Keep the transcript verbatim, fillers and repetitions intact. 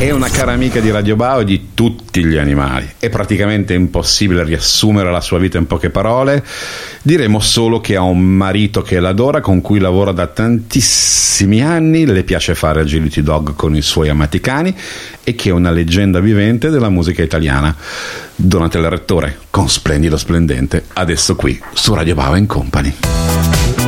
È una cara amica di Radio Bao e di tutti gli animali. È praticamente impossibile riassumere la sua vita in poche parole. Diremo solo che ha un marito che l'adora, con cui lavora da tantissimi anni, le piace fare agility dog con i suoi amati cani e che è una leggenda vivente della musica italiana. Donatella Rettore, con Splendido Splendente, adesso qui su Radio Bao and Company.